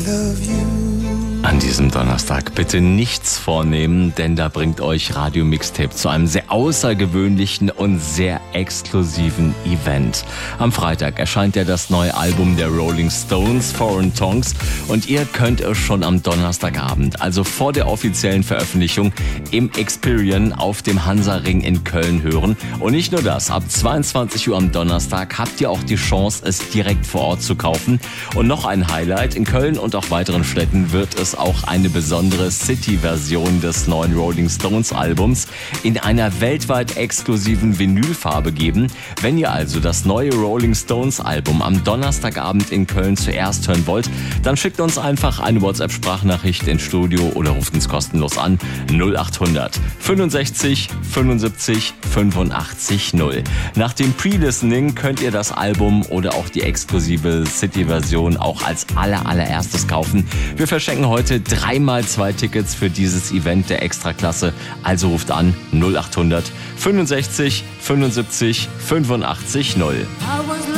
An diesem Donnerstag bitte nichts vornehmen, denn da bringt euch Radio Mixtape zu einem sehr außergewöhnlichen und sehr exklusiven Event. Am Freitag erscheint ja das neue Album der Rolling Stones, Foreign Tongues, und ihr könnt es schon am Donnerstagabend, also vor der offiziellen Veröffentlichung, im Experian auf dem Hansa-Ring in Köln hören. Und nicht nur das, ab 22 Uhr am Donnerstag habt ihr auch die Chance, es direkt vor Ort zu kaufen. Und noch ein Highlight: in Köln und auch weiteren Städten wird es auch eine besondere City-Version des neuen Rolling Stones Albums in einer weltweit exklusiven Vinylfarbe geben. Wenn ihr also das neue Rolling Stones Album am Donnerstagabend in Köln zuerst hören wollt, dann schickt uns einfach eine WhatsApp-Sprachnachricht ins Studio oder ruft uns kostenlos an 0800 65 75 85 0. Nach dem Pre-Listening könnt ihr das Album oder auch die exklusive City-Version auch als allererstes kaufen. Wir verschenken heute 3x2 Tickets für dieses Event der Extraklasse. Also ruft an 0800 65 75 85 0.